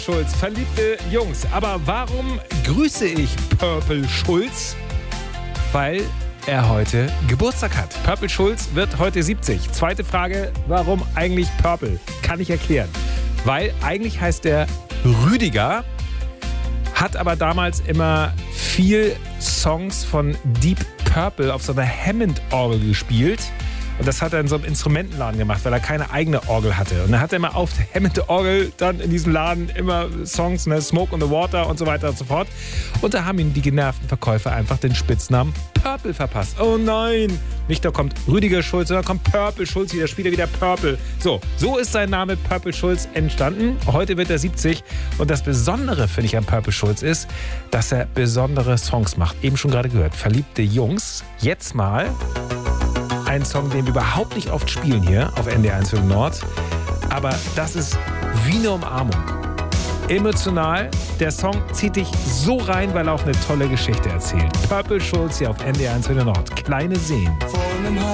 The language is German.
Schulz, verliebte Jungs. Aber warum grüße ich Purple Schulz? Weil er heute Geburtstag hat. Purple Schulz wird heute 70. Zweite Frage, warum eigentlich Purple? Kann ich erklären. Weil eigentlich heißt er Rüdiger, hat aber damals immer viel Songs von Deep Purple auf so einer Hammond-Orgel gespielt. Und das hat er in so einem Instrumentenladen gemacht, weil er keine eigene Orgel hatte. Und dann hat er immer auf der Hammond-Orgel dann in diesem Laden immer Songs, ne, Smoke on the Water und so weiter und so fort. Und da haben ihm die genervten Verkäufer einfach den Spitznamen Purple verpasst. Oh nein! Nicht da kommt Rüdiger Schulz, sondern kommt Purple Schulz wieder, spielt er wieder Purple. So ist sein Name Purple Schulz entstanden. Heute wird er 70. Und das Besondere, finde ich, an Purple Schulz ist, dass er besondere Songs macht. Eben schon gerade gehört. Verliebte Jungs. Jetzt mal ein Song, den wir überhaupt nicht oft spielen hier auf NDR 1 Film Nord. Aber das ist wie eine Umarmung. Emotional. Der Song zieht dich so rein, weil er auch eine tolle Geschichte erzählt. Purple Schulz hier auf NDR 1 Film Nord. Kleine Seen.